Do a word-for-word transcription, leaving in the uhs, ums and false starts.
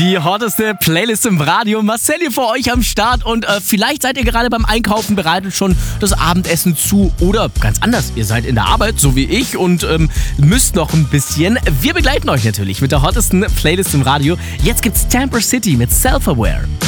Die hotteste Playlist im Radio. Marcel hier für euch am Start und äh, vielleicht seid ihr gerade beim Einkaufen, bereitet schon das Abendessen zu oder ganz anders, ihr seid in der Arbeit, so wie ich und ähm, müsst noch ein bisschen. Wir begleiten euch natürlich mit der hottesten Playlist im Radio. Jetzt gibt's Tamper City mit Self-Aware.